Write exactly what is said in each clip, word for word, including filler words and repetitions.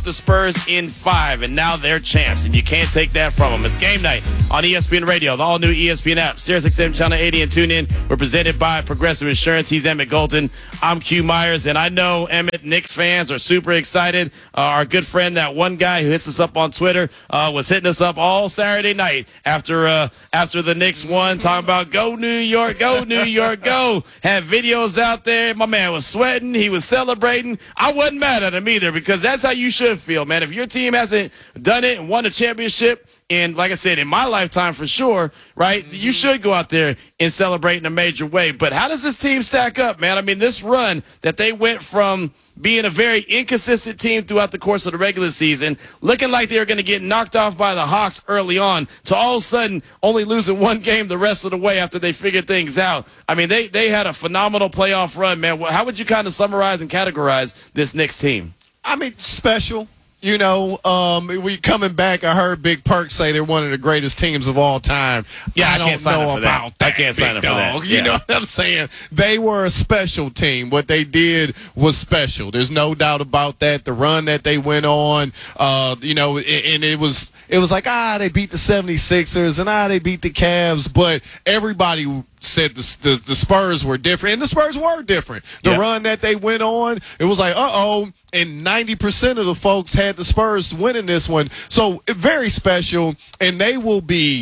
the Spurs in five, and now they're champs, and you can't take that from them. It's game night on E S P N Radio, the all-new E S P N app, Sirius X M Channel eighty, and tune in. We're presented by Progressive Insurance. He's Emmett Golden. I'm Q Myers, and I know, Emmett, Knicks fans are super excited. Uh, our good friend, that one guy who hits us up on Twitter, uh, was hitting us up all Saturday night after uh, after the Knicks won, talking about go New York, go New York, go. Had videos out there. My man was sweating. He was celebrating. I wasn't mad at him either, because that's how you should feel, man. If your team hasn't done it and won a championship, and like I said, in my lifetime for sure, right, mm-hmm. you should go out there and celebrate in a major way. But how does this team stack up, man? I mean, this run that they went from being a very inconsistent team throughout the course of the regular season, looking like they were going to get knocked off by the Hawks early on, to all of a sudden only losing one game the rest of the way after they figured things out. I mean, they, they had a phenomenal playoff run, man. How would you kind of summarize and categorize this Knicks team? I mean, special. You know, um, we coming back, I heard Big Perk say they're one of the greatest teams of all time. Yeah, I, I don't can't sign know up for about that. that. I can't sign up for that. You yeah. know what I'm saying? They were a special team. What they did was special. There's no doubt about that. The run that they went on, uh, you know, and it was it was like, ah, they beat the seventy-sixers, and ah, they beat the Cavs, but everybody said the, the, the Spurs were different, and the Spurs were different. The yeah. run that they went on, it was like, uh-oh, and ninety percent of the folks had the Spurs winning this one. So very special, and they will be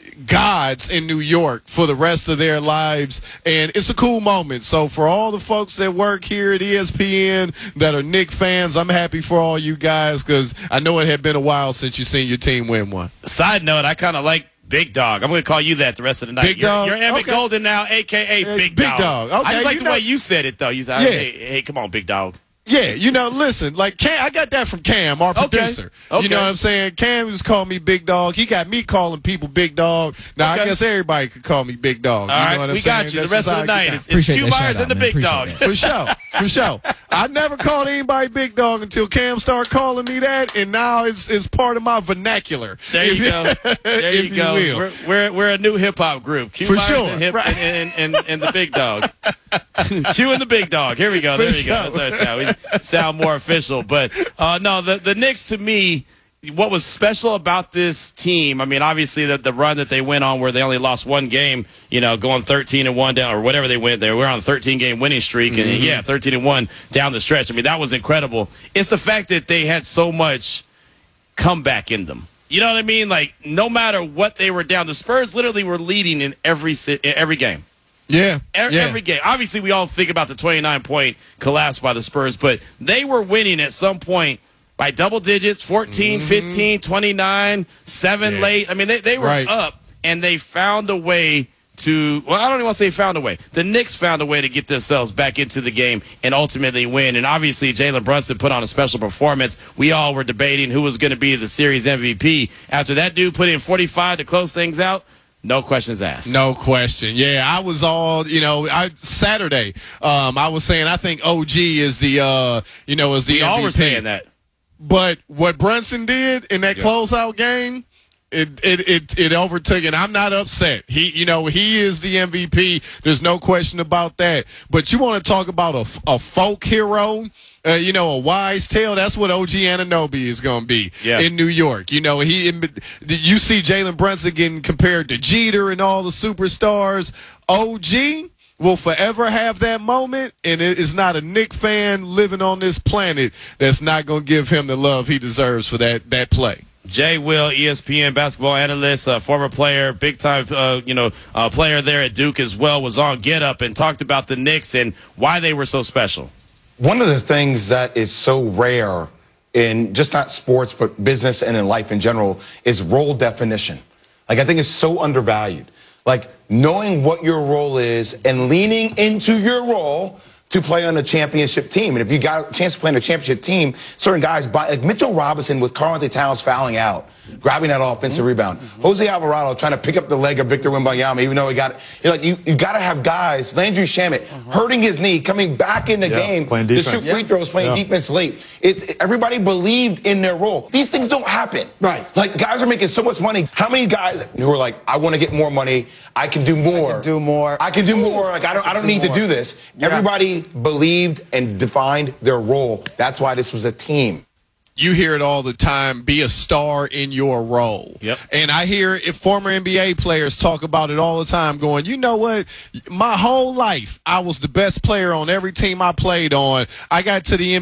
gods in New York for the rest of their lives, and it's a cool moment. So for all the folks that work here at E S P N that are Knicks fans, I'm happy for all you guys, because I know it had been a while since you seen your team win one. Side note, I kind of like Big Dog. I'm going to call you that the rest of the night. Big Dog? You're, you're Emmett Okay. Golden now, a k a. Uh, Big, Big Dog. Dog. Okay, I just like you the know- way you said it, though. You said, Yeah. hey, hey, come on, Big Dog. Yeah, you know, listen, like Cam, I got that from Cam, our Okay. producer. Okay. You know what I'm saying? Cam just called me Big Dog. He got me calling people Big Dog. Now, Okay. I guess everybody could call me Big Dog. All you right, know what I'm we saying? got you. That's The rest just of the how I get night, down. it's, it's Q Appreciate that Myers shout and the out, man. Big Dog. Appreciate For sure, for sure. I never called anybody Big Dog until Cam started calling me that, and now it's it's part of my vernacular. There you go. There if you go. will. We're, we're we're a new hip hop group. Q For Myers sure, and, hip, right. and, and, and, and the Big Dog. Q and the Big Dog. Here we go. There For we go. sure. That's our sound. We sound more official. But uh, no, the the Knicks, to me, what was special about this team, I mean, obviously the, the run that they went on where they only lost one game, you know, going thirteen and one down or whatever they went there. We're on a thirteen game winning streak, and Mm-hmm. yeah, thirteen and one down the stretch. I mean, that was incredible. It's the fact that they had so much comeback in them. You know what I mean? Like, no matter what they were down, the Spurs literally were leading in every in every game. Yeah, Every, yeah. every game. Obviously, we all think about the twenty-nine point collapse by the Spurs, but they were winning at some point by double digits, fourteen, Mm-hmm. fifteen, twenty-nine, seven Yeah. late. I mean, they, they were Right. up, and they found a way to, well, I don't even want to say found a way. The Knicks found a way to get themselves back into the game and ultimately win. And obviously, Jalen Brunson put on a special performance. We all were debating who was going to be the series M V P. After that dude put in forty-five to close things out, no questions asked. No question. Yeah, I was all, you know, I Saturday, um, I was saying I think O G is the, uh, you know, is the We all M V P. were saying that. But what Brunson did in that Yeah. closeout game, it, it it it overtook, and I'm not upset. He, you know, he is the M V P. There's no question about that. But you want to talk about a, a folk hero, uh, you know, a wise tale? That's what O G Anunoby is going to be Yeah. in New York. You know, he you see Jalen Brunson getting compared to Jeter and all the superstars. O G will forever have that moment, and it is not a Knicks fan living on this planet that's not going to give him the love he deserves for that that play. Jay Will, E S P N basketball analyst, uh, former player, big-time uh, you know, uh, player there at Duke as well, was on Get Up and talked about the Knicks and why they were so special. One of the things that is so rare in just not sports, but business and in life in general is role definition. Like, I think it's so undervalued. Like, knowing what your role is and leaning into your role to play on a championship team. And if you got a chance to play on a championship team, certain guys, buy, like Mitchell Robinson with Karl-Anthony Towns fouling out, grabbing that offensive mm-hmm. rebound. Mm-hmm. Jose Alvarado trying to pick up the leg of Victor Wembanyama, even though he got, you're like, you, you got to have guys, Landry Shamet, uh-huh. hurting his knee, coming back in the yeah, game to shoot free throws, playing yeah. defense late. It, everybody believed in their role. These things don't happen. Right. Like, guys are making so much money. How many guys who are like, I want to get more money, I can do more. I can do more. I can do more. Like, I don't, I don't need more. to do this. Yeah. Everybody believed and defined their role. That's why this was a team. You hear it all the time, be a star in your role. Yep. And I hear if former N B A players talk about it all the time, going, you know what? My whole life, I was the best player on every team I played on. I got to the N B A